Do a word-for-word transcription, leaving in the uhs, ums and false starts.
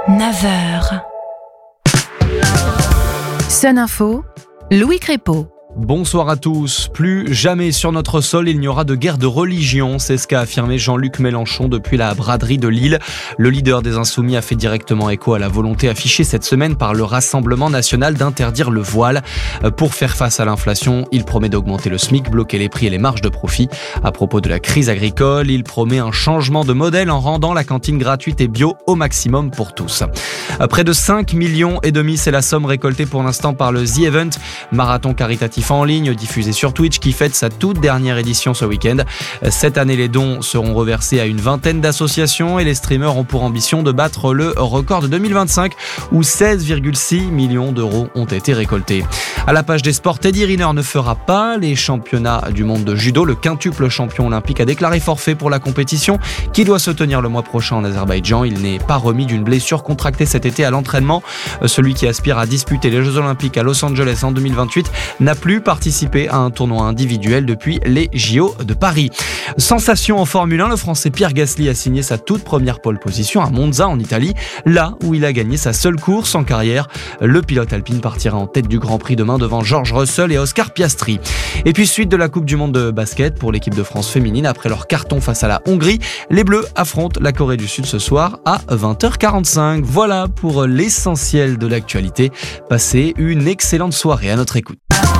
neuf heures. Sun Info, Louis Crépeau. Bonsoir à tous. Plus jamais sur notre sol il n'y aura de guerre de religion, c'est ce qu'a affirmé Jean-Luc Mélenchon depuis la braderie de Lille. Le leader des Insoumis a fait directement écho à la volonté affichée cette semaine par le Rassemblement national d'interdire le voile. Pour faire face à l'inflation, il promet d'augmenter le SMIC, bloquer les prix et les marges de profit. À propos de la crise agricole, il promet un changement de modèle en rendant la cantine gratuite et bio au maximum pour tous. Près de cinq millions et demi, c'est la somme récoltée pour l'instant par le The Event, marathon caritatif en ligne diffusé sur Twitch qui fête sa toute dernière édition ce week-end. Cette année, les dons seront reversés à une vingtaine d'associations et les streamers ont pour ambition de battre le record de deux mille vingt-cinq où seize virgule six millions d'euros ont été récoltés. À la page des sports, Teddy Riner ne fera pas les championnats du monde de judo. Le quintuple champion olympique a déclaré forfait pour la compétition qui doit se tenir le mois prochain en Azerbaïdjan. Il n'est pas remis d'une blessure contractée cet été à l'entraînement. Celui qui aspire à disputer les Jeux olympiques à Los Angeles en deux mille vingt-huit n'a plus participé à un tournoi individuel depuis les J O de Paris. Sensation en Formule un, le Français Pierre Gasly a signé sa toute première pole position à Monza en Italie, là où il a gagné sa seule course en carrière. Le pilote alpine partira en tête du Grand Prix demain devant George Russell et Oscar Piastri. Et puis suite de la Coupe du Monde de basket pour l'équipe de France féminine, après leur carton face à la Hongrie, les Bleus affrontent la Corée du Sud ce soir à vingt heures quarante-cinq. Voilà pour l'essentiel de l'actualité. Passez une excellente soirée à notre écoute.